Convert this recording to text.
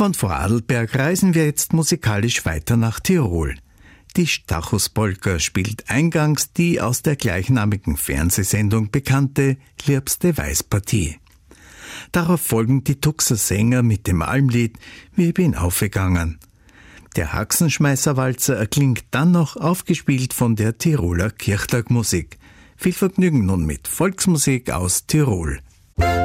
Von Vorarlberg reisen wir jetzt musikalisch weiter nach Tirol. Die Stachus-Polka spielt eingangs die aus der gleichnamigen Fernsehsendung bekannte Liebste Weißpartie. Darauf folgen die Tuxer Sänger mit dem Almlied Wir bin aufgegangen. Der Haxenschmeißerwalzer erklingt dann noch, aufgespielt von der Tiroler Kirchtagmusik. Viel Vergnügen nun mit Volksmusik aus Tirol.